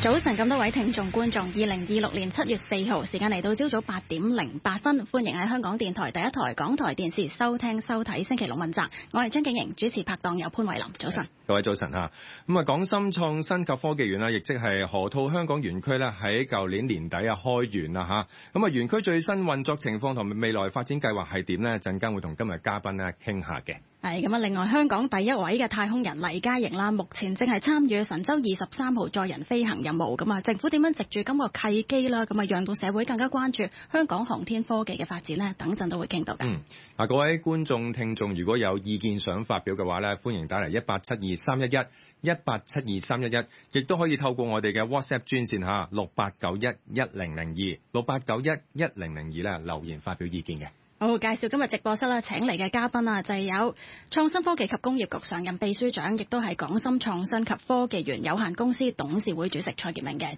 早晨咁多位聽眾觀眾，2026年7月4號時間嚟到朝早8點08分，歡迎喺香港電台第一台港台電視收聽收睇星期六問責。我係張景瑩，主持拍檔有潘慧琳。早晨， 各位早晨嚇。咁啊，港深創新及科技園啦，亦即係河套香港園區咧，喺舊年年底開園啦嚇。咁啊，園區最新運作情況同埋未來發展計劃係點呢？陣間會同今日嘉賓咧傾下嘅。係咁啊！另外，香港第一位嘅太空人黎嘉瑩啦，目前正係參與神舟23號載人飛行任務。咁啊，政府點樣藉住今個契機啦，咁啊，讓到社會更加關注香港航天科技嘅發展呢？等陣都會傾到嘅。各位觀眾聽眾，如果有意見想發表嘅話呢，歡迎打嚟1872311。1872311，亦都可以透過我哋嘅 WhatsApp 專線下68911002 68911002咧留言發表意見嘅。好，介紹今日直播室啦，請嚟嘅嘉賓啊，就係有創新科技及工業局常任秘書長，亦都係港深創新及科技園有限公司董事會主席蔡傑明嘅。